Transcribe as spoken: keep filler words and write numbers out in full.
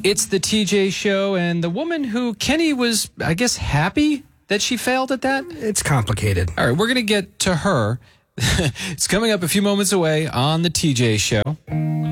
It's the T J Show, and the woman who Kenny was, I guess, happy that she failed at that? It's complicated. All right, we're going to get to her. It's coming up a few moments away on the T J Show.